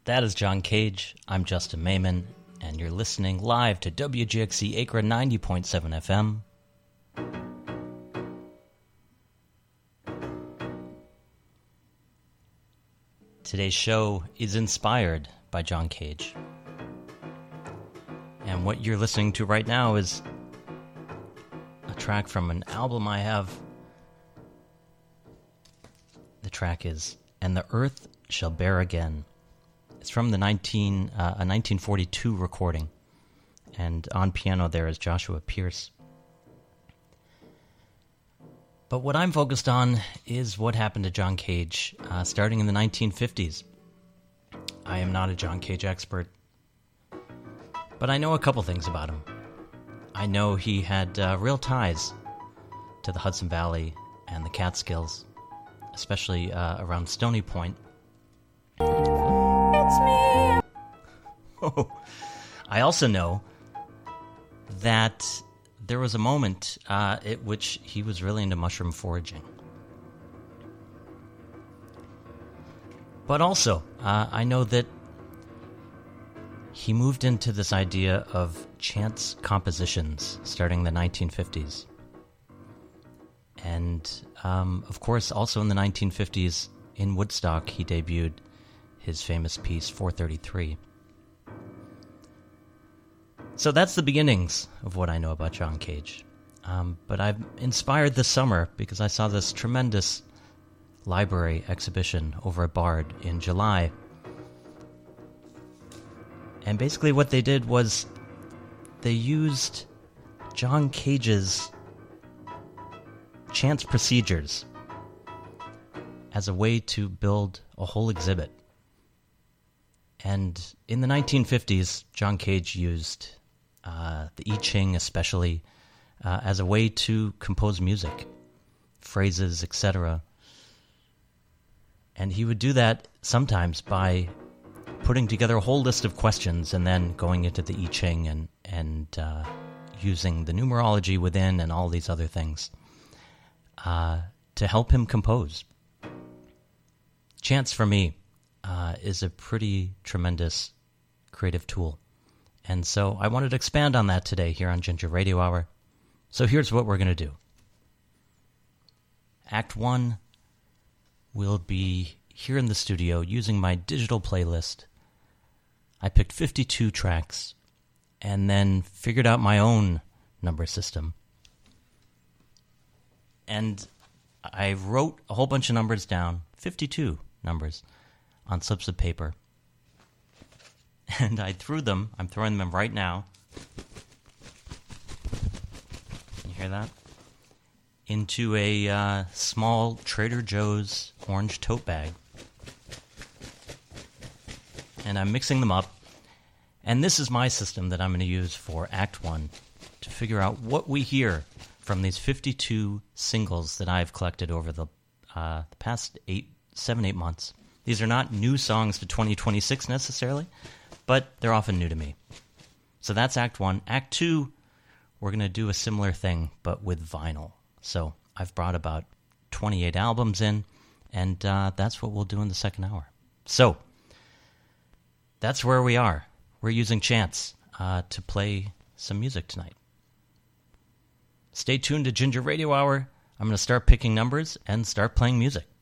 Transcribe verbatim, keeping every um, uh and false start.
That is John Cage. I'm Justin Mayman, and you're listening live to W G X C Acra ninety point seven F M. Today's show is inspired by John Cage. And what you're listening to right now is a track from an album I have. The track is And the Earth Shall Bear Again. It's from the nineteen uh, a nineteen forty-two recording, and on piano there is Joshua Pierce. But what I'm focused on is what happened to John Cage uh, starting in the nineteen fifties. I am not a John Cage expert, but I know a couple things about him. I know he had uh, real ties to the Hudson Valley and the Catskills, especially uh, around Stony Point. It's me. Oh, I also know that there was a moment uh, at which he was really into mushroom foraging. But also, uh, I know that he moved into this idea of chance compositions starting in the nineteen fifties. And, um, of course, also in the nineteen fifties, in Woodstock, he debuted his famous piece, four thirty-three. So that's the beginnings of what I know about John Cage. Um, but I'm inspired this summer because I saw this tremendous library exhibition over at Bard in July. And basically what they did was they used John Cage's chance procedures as a way to build a whole exhibit. And in the nineteen fifties, John Cage used uh, the I Ching especially uh, as a way to compose music, phrases, et cetera. And he would do that sometimes by putting together a whole list of questions and then going into the I Ching and, and uh, using the numerology within and all these other things uh, to help him compose. Chance, for me, uh, is a pretty tremendous creative tool. And so I wanted to expand on that today here on Ginger Radio Hour. So here's what we're going to do. Act one will be here in the studio using my digital playlist. I picked fifty-two tracks and then figured out my own number system. And I wrote a whole bunch of numbers down, fifty-two numbers, on slips of paper. And I threw them, I'm throwing them right now. Can you hear that? Into a uh, small Trader Joe's orange tote bag. And I'm mixing them up. And this is my system that I'm going to use for Act one to figure out what we hear from these fifty-two singles that I've collected over the, uh, the past eight, seven, eight months. These are not new songs to twenty twenty-six necessarily, but they're often new to me. So that's Act one. Act two, we're going to do a similar thing, but with vinyl. So I've brought about twenty-eight albums in, and uh, that's what we'll do in the second hour. So that's where we are. We're using Chance uh, to play some music tonight. Stay tuned to Ginger Radio Hour. I'm going to start picking numbers and start playing music.